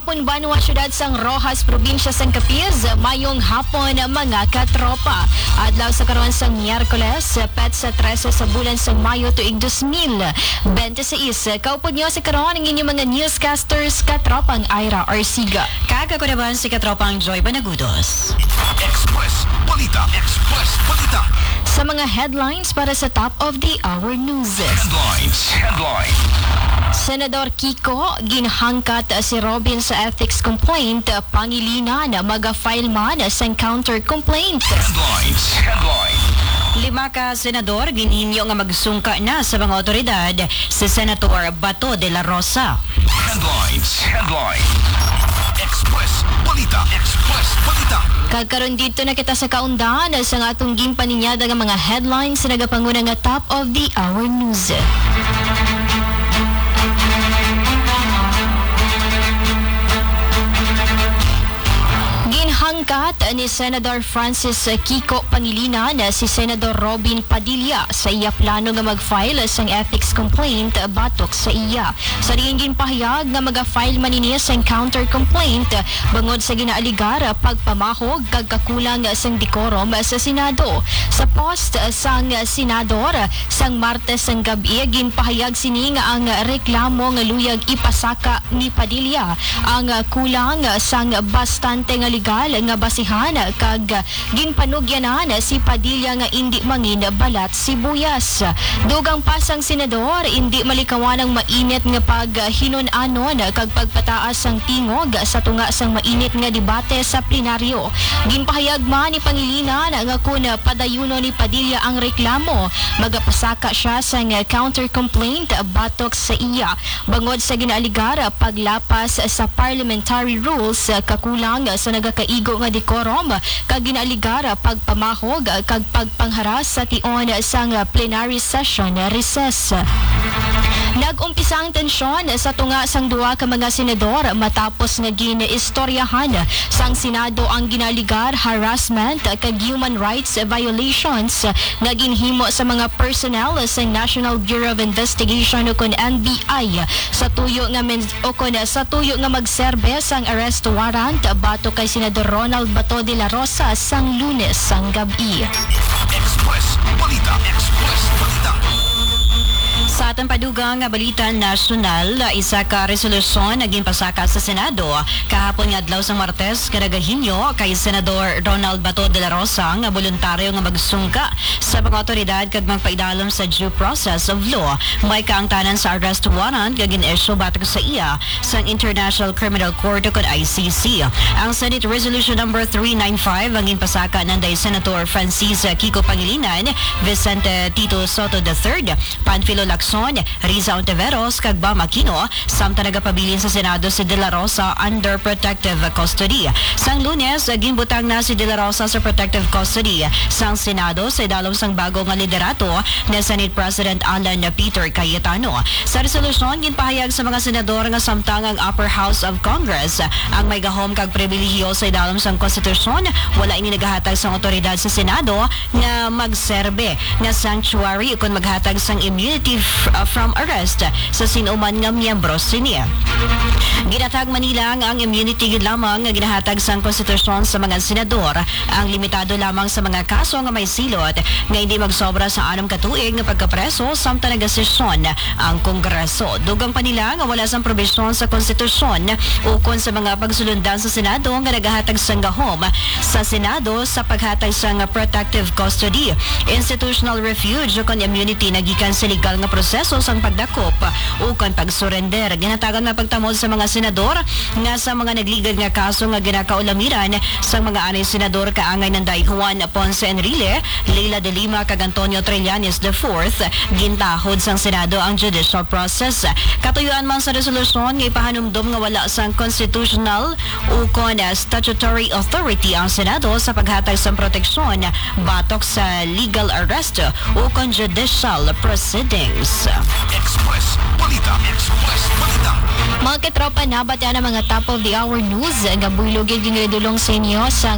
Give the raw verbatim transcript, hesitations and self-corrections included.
hapon Banwa Syudad sang Rojas, probinsya sang Capiz. Mayong hapon mga katropa. Adlaw sa karon sang Miyerkules, pet sa trese sa bulan sang Mayo tuig two thousand twenty-six. Kaupod nyo sa karon ang inyong mga newscasters katropang Ira Arsiga. Kagakunaban si katropang Joy Banagudos. Express Balita. Express Balita. Sa mga headlines para sa top of the hour news. Headlines. Headline. Senador Kiko ginhangkat si Robin sa ethics complaint. Pangilinan maga-file man sa counter complaint. Headlines. Headline. Lima ka senador ginhinyo nga magsungka na sa mga otoridad si Senator Bato de la Rosa. Headlines. Headline. Express Balita. Express Balita. Kagkaroon dito na kita sa kaundahan sa atong gimpaninyada nga mga headlines sa nagapanguna nga top of the hour news. Hangkat ni Senador Francis Kiko Pangilinan si Senador Robin Padilla sa iya plano nga mag-file sang ethics complaint batok sa iya. Sa ringin pahayag nga mag-file manini sang counter complaint bangod sa ginaaligar pagpamahog kag kakulang sang decorum sa Senado. Sa post sang Senador sang Martes sang gabi ginpahayag sini nga ang reklamo nga luyag ipasaka ni Padilla ang kulang sang bastante nga legal nga basihan kag ginpanugyanan si Padilla nga indi mangin balat sibuyas. Dugang pasang senador indi malikawan ang mainit nga paghinon-anon kag pagpataas sang tingog sa tunga sang mainit nga debate sa plenaryo. Ginpahayag man ni Pangilinan nga kun padayuno ni Padilla ang reklamo, magapasaka siya sang counter complaint batok sa iya bangod sa ginaaligar paglapas sa parliamentary rules kakulang sa nagakaigo nga decorum kag ginaaligar pagpamahog kag pagpangharas sa tion sang plenary session recess. Nag-umpisa ang tensyon sa tunga sang duwa ka mga senador matapos nga ginaistoryahan sang Senado ang ginaligar harassment kag human rights violations nga ginhimo sa mga personnel sa National Bureau of Investigation o kon N B I sa tuyo nga men, o kon sa tuyo nga magserbe sang arrest warrant bato kay Senador Ronald Bato de la Rosa sang Lunes sang gabi. Express Balita. Express Balita. Sa atang padugang nga balita nasyonal, isa ka resolusyon naging pasaka sa Senado kahapon nga adlaw sang Martes kadagahinyo kay Senador Ronald Bato de la Rosa nga voluntaryo nga magsungka sa mga otoridad kag magpaidalom sa due process of law. May kaangtanan sa arrest warrant nga gin-issue batok sa iya sang International Criminal Court o I C C. Ang Senate Resolution number three ninety-five ang ginpasaka nanday Senator Francis Kiko Pangilinan, Vicente Tito Soto the third, Panfilo Lacson, Riza Ontiveros kag Bam Aquino samtang nagapabilin sa Senado si De La Rosa under protective custody. Sang Lunes, ginbutang na si De La Rosa sa protective custody sang Senado sa idalom sang bago nga liderato ni Senate President Alan Peter Cayetano. Sa resolusyon, ginpahayag sa mga senador nga samtang ang Upper House of Congress ang may gahom kag pribilehiyo sa idalom sang konstitusyon, wala ini nagahatag sang otoridad sa Senado nga magserbe nga sanctuary kung maghatag sang immunity uh, from arrest sa sinuman nga miyembro siniya. Ginatag Manila ang immunity lamang nga ginahatag sang konstitusyon sa mga senador. Ang limitado lamang sa mga kaso nga may silot nga hindi magsobra sa anom katuig nga pagkapreso samtang nagasesyon ang Kongreso. Dugang pa nila nga wala sang probisyon sa konstitusyon ukon sa mga pagsulundan sa Senado nga nagahatag sang gahom sa Senado sa paghatag sang protective custody, institutional refuge o kon immunity nagikan sa legal nga proseso sang pagdakop o kon pagsurrender. Ginatagan na pagtamod sa mga senador nga sa mga nagligad nga kaso nga ginakaulamiran sa mga anay senador kaangay ng Day Juan Ponce Enrile, Leila de Lima kag Antonio Trillanes the fourth, gintahod sang Senado ang judicial process. Katuyuan man sa resolusyon nga ipahanumdom nga wala sang constitutional o kon statutory authority ang Senado sa paghatag sang proteksyon batok sa legal arrest o kon judicial proceedings. Express Balita. Express Balita. Mga katropa, nabat yan ang mga top of the hour news. Gabulog yung dulong sa inyo sa